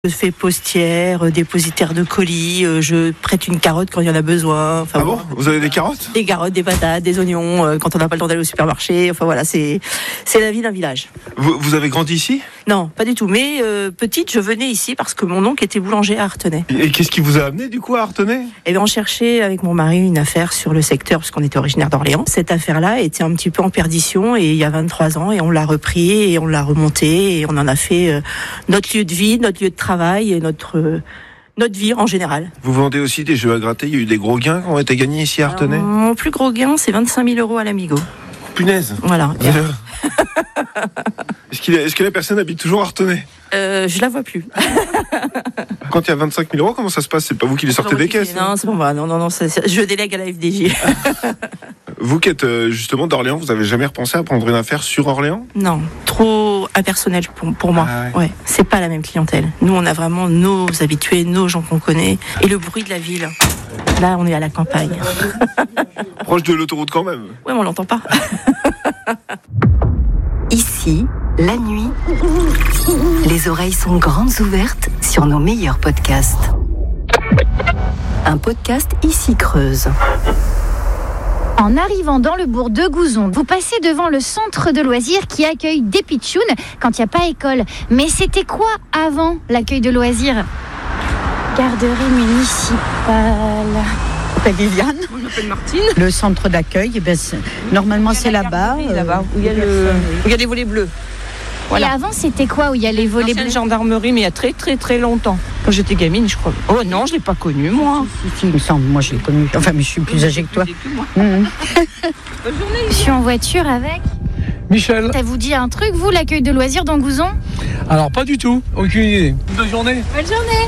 Je fais postière, dépositaire de colis, je prête une carotte quand il y en a besoin. Enfin, ah bon ? Vous avez des carottes ? Des carottes, des patates, des oignons, quand on n'a pas le temps d'aller au supermarché. Enfin voilà, c'est la vie d'un village. Vous avez grandi ici ? Non, pas du tout. Mais petite, je venais ici parce que mon oncle était boulanger à Artenay. Et qu'est-ce qui vous a amené du coup à Artenay ? Eh bien, on cherchait avec mon mari une affaire sur le secteur parce qu'on était originaire d'Orléans. Cette affaire-là était un petit peu en perdition et il y a 23 ans et on l'a repris et on l'a remonté et on en a fait notre lieu de vie, notre lieu de travail et notre vie en général. Vous vendez aussi des jeux à gratter, il y a eu des gros gains qui ont été gagnés ici à Artenay ? Mon plus gros gain, c'est 25 000 € à l'Amigo. Punaise. Voilà. Est-ce que la personne habite toujours à Artenay ? Je la vois plus. Quand il y a 25 000 €, comment ça se passe ? C'est pas vous qui les sortez des caisses ? Non, c'est bon, non, je délègue à la FDJ. Vous qui êtes justement d'Orléans, vous avez jamais repensé à prendre une affaire sur Orléans ? Non, trop impersonnel pour moi. Ah ouais, c'est pas la même clientèle. Nous, on a vraiment nos habitués, nos gens qu'on connaît et le bruit de la ville. Là, on est à la campagne. Proche de l'autoroute quand même. Ouais, mais on l'entend pas. Ici, la nuit, les oreilles sont grandes ouvertes sur nos meilleurs podcasts. Un podcast Ici Creuse. En arrivant dans le bourg de Gouzon, vous passez devant le centre de loisirs qui accueille des pitchouns quand il n'y a pas école. Mais c'était quoi avant l'accueil de loisirs ? Garderie municipale. Je m'appelle Liliane. Moi, je m'appelle Martine. Le centre d'accueil, normalement c'est là-bas. Là-bas, où il y a les volets bleus. Voilà. Et avant, c'était quoi où il y a les volets bleus ? Gendarmerie, mais il y a très très très longtemps. Quand j'étais gamine, je crois. Oh non, je l'ai pas connue, moi. Si, il me semble, moi je l'ai connue. Enfin, mais je suis plus âgée que toi. Bonne journée. Je suis en voiture avec. Michel. Ça vous dit un truc, vous, l'accueil de loisirs dans Gouzon ? Alors, pas du tout. Aucune idée. Bonne journée. Bonne journée.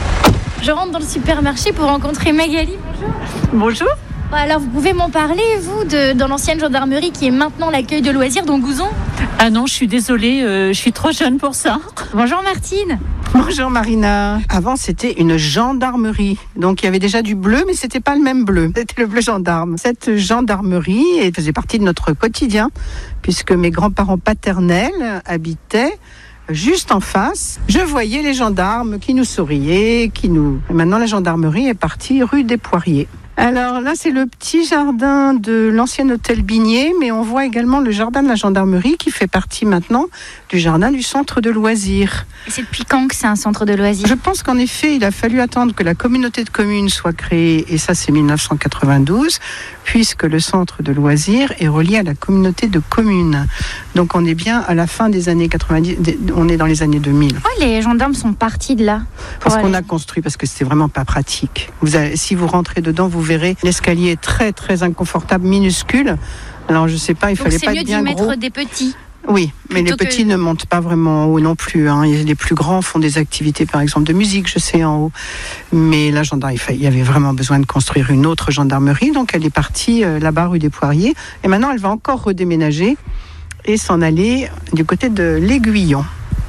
Je rentre dans le supermarché pour rencontrer Magali. Bonjour. Bonjour. Alors, vous pouvez m'en parler, vous, dans l'ancienne gendarmerie qui est maintenant l'accueil de loisirs dans Gouzon ? Ah non, je suis désolée, je suis trop jeune pour ça. Bonjour Martine. Bonjour Marina. Avant, c'était une gendarmerie. Donc, il y avait déjà du bleu, mais c'était pas le même bleu. C'était le bleu gendarme. Cette gendarmerie faisait partie de notre quotidien, puisque mes grands-parents paternels habitaient juste en face. Je voyais les gendarmes qui nous souriaient, Et maintenant, la gendarmerie est partie rue des Poiriers. Alors là, c'est le petit jardin de l'ancien hôtel Bigné, mais on voit également le jardin de la gendarmerie qui fait partie maintenant du jardin du centre de loisirs. Et c'est depuis quand que c'est un centre de loisirs ? Je pense qu'en effet, il a fallu attendre que la communauté de communes soit créée, et ça c'est 1992, puisque le centre de loisirs est relié à la communauté de communes. Donc on est bien à la fin des années 90, on est dans les années 2000. Oh, les gendarmes sont partis de là. Parce qu'on a construit, parce que c'était vraiment pas pratique. Si vous rentrez dedans, vous verrez l'escalier est très très inconfortable, minuscule. Alors je sais pas, il fallait pas être bien gros. Donc c'est mieux d'y mettre des petits. Oui, mais les petits ne montent pas vraiment en haut non plus. Les plus grands font des activités, par exemple de musique, je sais, en haut. Mais la gendarmerie, il y avait vraiment besoin de construire une autre gendarmerie, donc elle est partie là-bas rue des Poiriers. Et maintenant, elle va encore redéménager et s'en aller du côté de l'Aiguillon.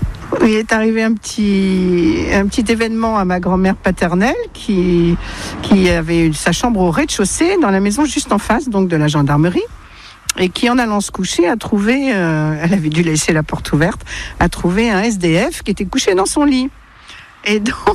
Il est arrivé un petit événement à ma grand-mère paternelle qui avait eu sa chambre au rez-de-chaussée dans la maison juste en face donc de la gendarmerie et qui en allant se coucher a trouvé, elle avait dû laisser la porte ouverte, a trouvé un SDF qui était couché dans son lit. Et donc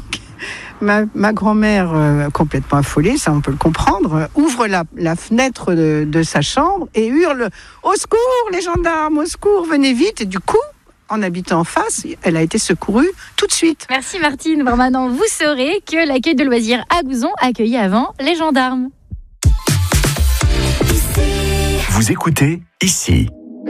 ma grand-mère, complètement affolée, ça on peut le comprendre, ouvre la fenêtre de sa chambre et hurle « Au secours les gendarmes, au secours, venez vite !» Et du coup, en habitant en face, elle a été secourue tout de suite. Merci Martine. Bon, maintenant, vous saurez que l'accueil de loisirs à Gouzon accueillait avant les gendarmes. Vous écoutez Ici.